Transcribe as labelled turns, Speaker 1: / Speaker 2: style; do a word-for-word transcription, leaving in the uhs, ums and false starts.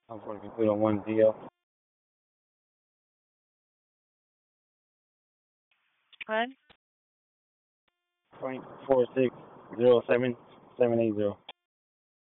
Speaker 1: I'm going to complete on one D L.
Speaker 2: What?
Speaker 1: Point four six zero seven seven eight zero.